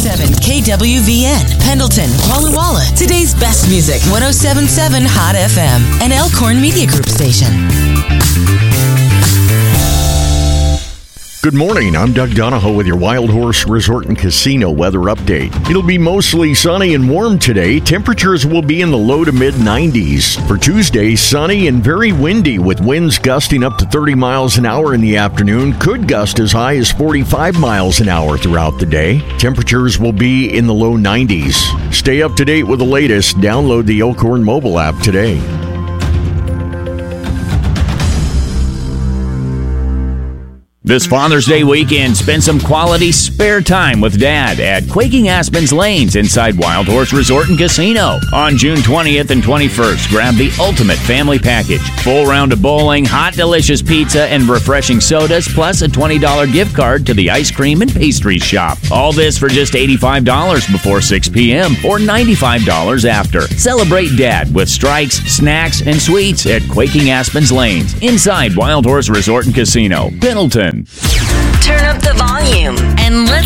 101.7 KWVN, Pendleton, Walla Walla. Today's best music, 107.7 Hot FM, an Elkhorn Media Group station. Good morning, I'm Doug Donahoe with your Wild Horse Resort and Casino weather update. It'll be mostly sunny and warm today. Temperatures will be in the low to mid 90s. For Tuesday, sunny and very windy with winds gusting up to 30 miles an hour in the afternoon. Could gust as high as 45 miles an hour throughout the day. Temperatures will be in the low 90s. Stay up to date with the latest. Download the Elkhorn mobile app today. This Father's Day weekend, spend some quality spare time with Dad at Quaking Aspen's Lanes inside Wild Horse Resort and Casino. On June 20th and 21st, grab the ultimate family package. Full round of bowling, hot delicious pizza, and refreshing sodas, plus a $20 gift card to the ice cream and pastries shop. All this for just $85 before 6 p.m. or $95 after. Celebrate Dad with strikes, snacks, and sweets at Quaking Aspen's Lanes inside Wild Horse Resort and Casino, Pendleton. Turn up the volume.